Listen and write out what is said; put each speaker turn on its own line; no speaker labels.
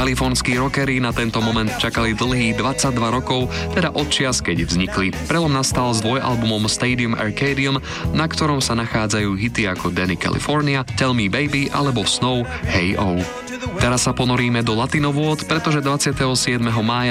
Kalifornskí rockeri na tento moment čakali dlhých 22 rokov, teda od čias, keď vznikli. Prelom nastal s dvojalbumom Stadium Arcadium, na ktorom sa nachádzajú hity ako Danny California, Tell Me Baby alebo Snow, Hey Oh. Teraz sa ponoríme do latinovôd, pretože 27. mája